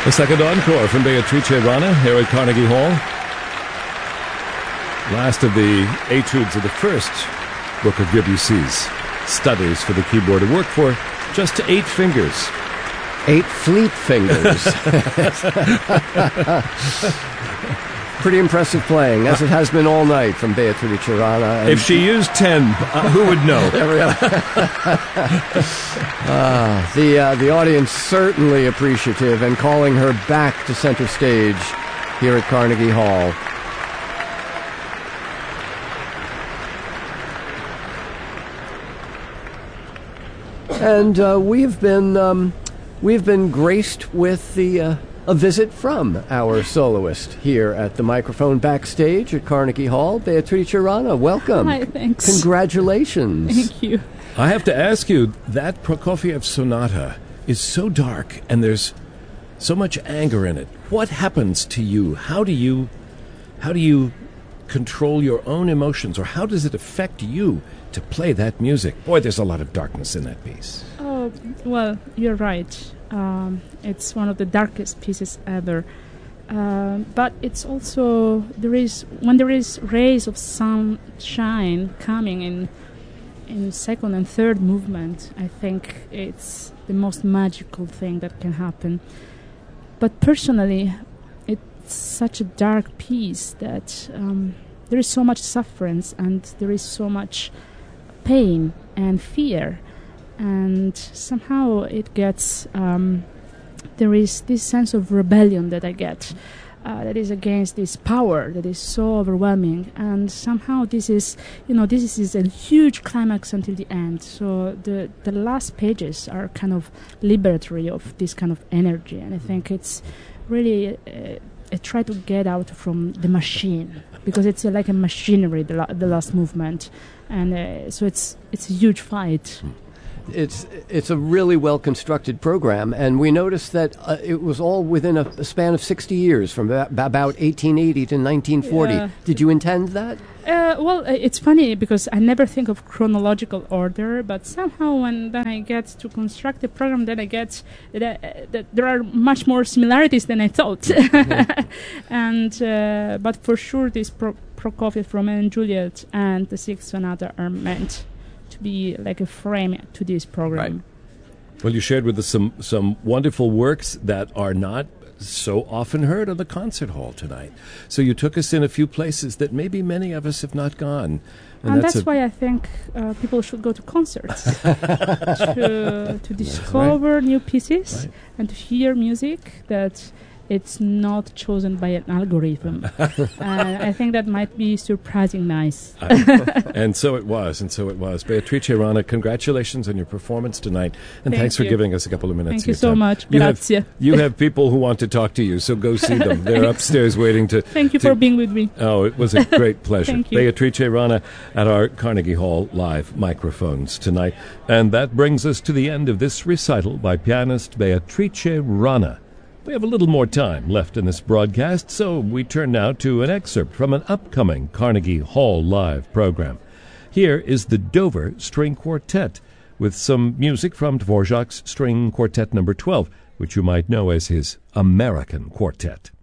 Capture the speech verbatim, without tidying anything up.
The second encore from Beatrice Rana here at Carnegie Hall. Last of the etudes of the first book of Debussy's studies for the keyboard, a work for just eight fingers. Eight fleet fingers. Pretty impressive playing, as it has been all night from Beatrice Rana. If she used ten, uh, who would know? There we are. uh, the, uh, the audience certainly appreciative and calling her back to center stage here at Carnegie Hall. And uh, we've been um, we've been graced with the uh, a visit from our soloist here at the microphone backstage at Carnegie Hall, Beatrice Rana. Welcome. Hi, thanks. Congratulations. Thank you. I have to ask you, that Prokofiev sonata is so dark and there's so much anger in it. What happens to you? How do you how do you control your own emotions, or how does it affect you to play that music? Boy, there's a lot of darkness in that piece. Oh, well, you're right. Um, it's one of the darkest pieces ever. Uh, but it's also, there is, when there is rays of sunshine coming in in second and third movement, I think it's the most magical thing that can happen. But personally, it's such a dark piece that um, there is so much suffering and there is so much pain and fear, and somehow it gets um, there is this sense of rebellion that I get uh, that is against this power that is so overwhelming, and somehow this is you know this is a huge climax until the end. So the the last pages are kind of liberatory of this kind of energy, and I think it's really uh, I try to get out from the machine, because it's uh, like a machinery, the, la- the last movement, and uh, so it's it's a huge fight. It's it's a really well constructed program, and we noticed that uh, it was all within a, a span of sixty years, from about, about eighteen eighty to nineteen forty. Yeah. Did you intend that? Uh, well, uh, it's funny because I never think of chronological order, but somehow when then I get to construct the program, then I get that, uh, that there are much more similarities than I thought. Mm-hmm. and uh, but for sure, this Pro- Prokofiev, Romeo and Juliet, and the Sixth Sonata are meant to be like a frame to this program. Right. Well, you shared with us some some wonderful works that are not so often heard on the concert hall tonight. So you took us in a few places that maybe many of us have not gone. And, and that's, that's why I think uh, people should go to concerts to, to discover right. new pieces right. and to hear music that it's not chosen by an algorithm. uh, I think that might be surprising nice. uh, and so it was, and so it was. Beatrice Rana, congratulations on your performance tonight, and Thank thanks you. for giving us a couple of minutes Thank of you your so time. much. You Grazie. have, you have people who want to talk to you, so go see them. They're upstairs waiting to... Thank you to for being with me. Oh, it was a great pleasure. Thank you. Beatrice Rana at our Carnegie Hall live microphones tonight. And that brings us to the end of this recital by pianist Beatrice Rana. We have a little more time left in this broadcast, so we turn now to an excerpt from an upcoming Carnegie Hall Live program. Here is the Dover String Quartet, with some music from Dvorak's String Quartet number twelve, which you might know as his American Quartet.